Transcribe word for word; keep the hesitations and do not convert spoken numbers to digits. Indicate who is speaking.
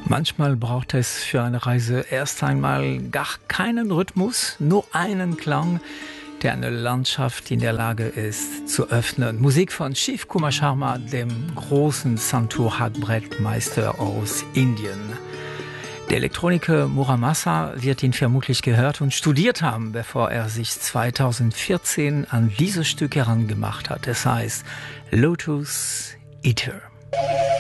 Speaker 1: Manchmal braucht es für eine Reise erst einmal gar keinen Rhythmus, nur einen Klang, der eine Landschaft in der Lage ist zu öffnen. Musik von Shiv Kumar Sharma, dem großen Santur-Hackbrettmeister aus Indien. Der Elektroniker Muramasa wird ihn vermutlich gehört und studiert haben, bevor er sich zweitausendvierzehn an dieses Stück herangemacht hat. Es heißt Lotus Eater.